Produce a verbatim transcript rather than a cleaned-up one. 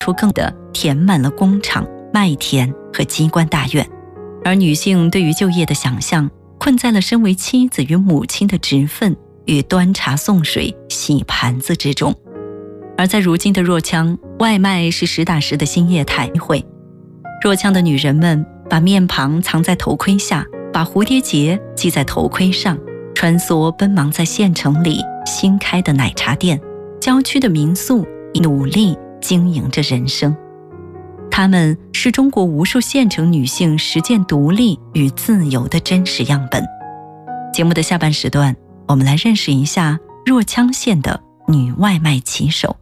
出更的填满了工厂、麦田和机关大院，而女性对于就业的想象困在了身为妻子与母亲的职分与端茶送水、洗盘子之中。而在如今的若羌，外卖是实打实的新业态。若羌的女人们把面庞藏在头盔下，把蝴蝶结系在头盔上，穿梭奔忙在县城里新开的奶茶店、郊区的民宿，努力经营着人生。她们是中国无数县城女性实践独立与自由的真实样本。节目的下半时段，我们来认识一下若羌县的女外卖骑手。